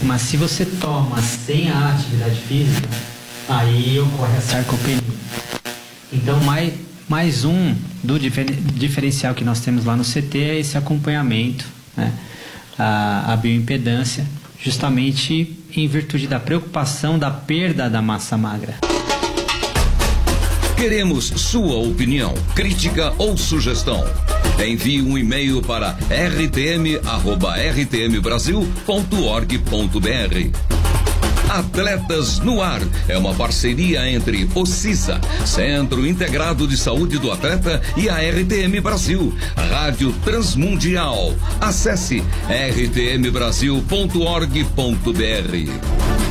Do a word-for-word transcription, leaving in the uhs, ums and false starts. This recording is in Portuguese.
Mas se você toma sem a atividade física, aí ocorre a sarcopenia. Então, mais, mais um do difer, diferencial que nós temos lá no C T é esse acompanhamento, né? a, a bioimpedância, justamente em virtude da preocupação da perda da massa magra. Queremos sua opinião, crítica ou sugestão. Envie um e-mail para r t m arroba r t m brasil ponto org ponto b r. Atletas no Ar é uma parceria entre o CISA, Centro Integrado de Saúde do Atleta, e a R T M Brasil, Rádio Transmundial. Acesse r t m brasil ponto org ponto b r.